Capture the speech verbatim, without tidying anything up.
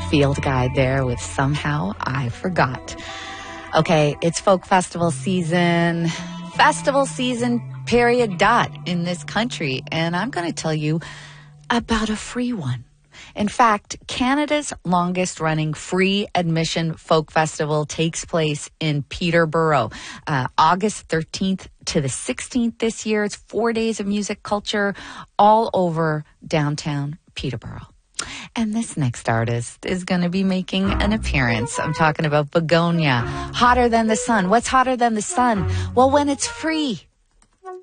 field guide there with Somehow I Forgot. Okay, it's folk festival season, festival season, period, dot, in this country. And I'm going to tell you about a free one. In fact, Canada's longest running free admission folk festival takes place in Peterborough, uh, August thirteenth to the sixteenth this year. It's four days of music culture all over downtown Peterborough. And this next artist is going to be making an appearance. I'm talking about Begonia. Hotter Than the Sun. What's hotter than the sun? Well, when it's free.